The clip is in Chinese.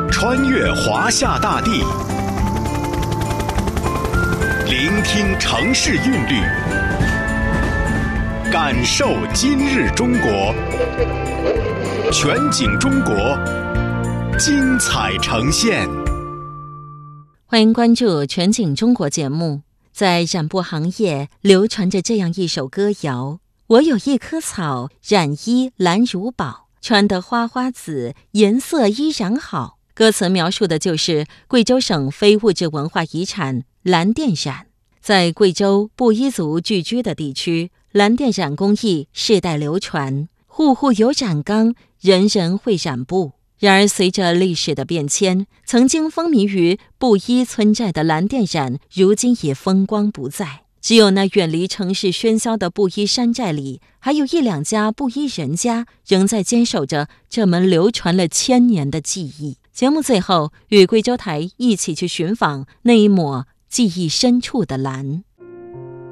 穿越华夏大地，聆听城市韵律，感受今日中国。全景中国，精彩呈现。 欢迎关注全景中国节目。在染布行业流传着这样一首歌谣：我有一棵草，染衣蓝如宝，穿得花花紫，颜色依然好。歌词描述的就是贵州省非物质文化遗产蓝靛染。在贵州布依族聚居的地区，蓝靛染工艺世代流传，户户有染缸，人人会染布。然而随着历史的变迁，曾经风靡于布依村寨的蓝靛染如今已风光不再，只有那远离城市喧嚣的布依山寨里，还有一两家布依人家仍在坚守着这门流传了1000年的技艺。节目最后与贵州台一起去寻访那一抹记忆深处的蓝。